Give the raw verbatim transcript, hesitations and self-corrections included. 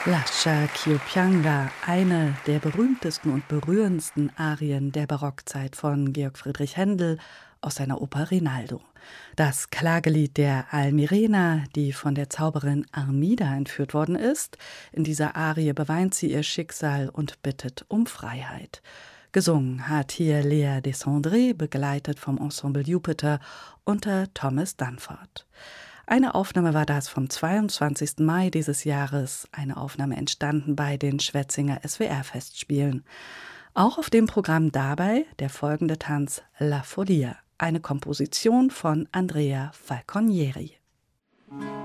Lascia ch'io pianga, eine der berühmtesten und berührendsten Arien der Barockzeit von Georg Friedrich Händel aus seiner Oper Rinaldo. Das Klagelied der Almirena, die von der Zauberin Armida entführt worden ist. In dieser Arie beweint sie ihr Schicksal und bittet um Freiheit. Gesungen hat hier Léa Desandré, begleitet vom Ensemble Jupiter unter Thomas Dunford. Eine Aufnahme war das vom zweiundzwanzigsten Mai dieses Jahres, eine Aufnahme entstanden bei den Schwetzinger S W R-Festspielen. Auch auf dem Programm dabei der folgende Tanz La Follia, eine Komposition von Andrea Falconieri.